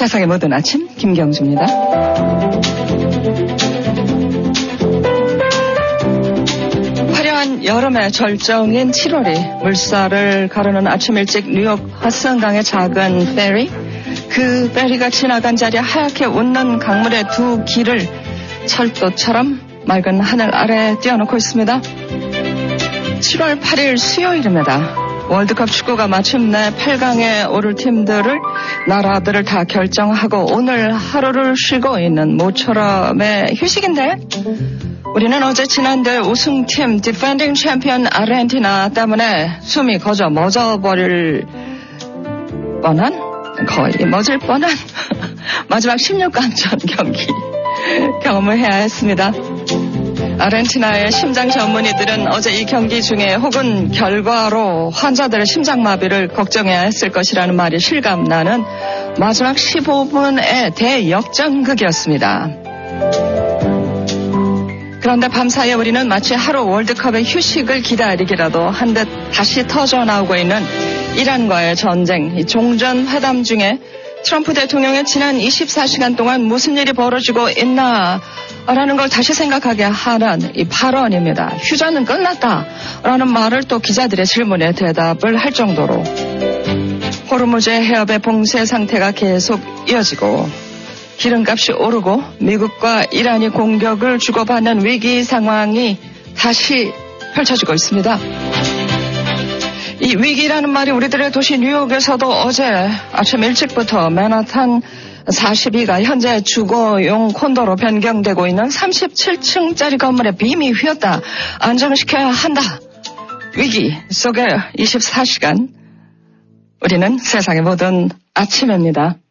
세상의 모든 아침 김경주입니다. 화려한 여름의 절정인 7월이 물살을 가르는 아침 일찍 뉴욕 핫슨강의 작은 페리, 그 페리가 지나간 자리에 하얗게 웃는 강물의 두 길을 철도처럼 맑은 하늘 아래 띄워놓고 있습니다. 7월 8일 수요일입니다. 월드컵 축구가 마침내 8강에 오를 팀들을, 나라들을 다 결정하고 오늘 하루를 쉬고 있는 모처럼의 휴식인데, 우리는 어제 지난달 우승팀 디펜딩 챔피언 아르헨티나 때문에 숨이 거저 멎어버릴 뻔한, 거의 멎을 뻔한 마지막 16강전 경기 경험을 해야 했습니다. 아르헨티나의 심장 전문의들은 어제 이 경기 중에 혹은 결과로 환자들의 심장마비를 걱정해야 했을 것이라는 말이 실감나는 마지막 15분의 대역전극이었습니다. 그런데 밤사이에 우리는 마치 하루 월드컵의 휴식을 기다리기라도 한 듯 다시 터져나오고 있는 이란과의 전쟁, 이 종전회담 중에 트럼프 대통령의 지난 24시간 동안 무슨 일이 벌어지고 있나 라는 걸 다시 생각하게 하는 이 발언입니다. 휴전은 끝났다 라는 말을 또 기자들의 질문에 대답을 할 정도로 호르무즈 해협의 봉쇄 상태가 계속 이어지고 기름값이 오르고 미국과 이란이 공격을 주고받는 위기 상황이 다시 펼쳐지고 있습니다. 이 위기라는 말이 우리들의 도시 뉴욕에서도 어제 아침 일찍부터 맨하탄 42가 현재 주거용 콘도로 변경되고 있는 37층짜리 건물에 빔이 휘었다. 안정시켜야 한다. 위기 속의 24시간. 우리는 세상의 모든 아침입니다.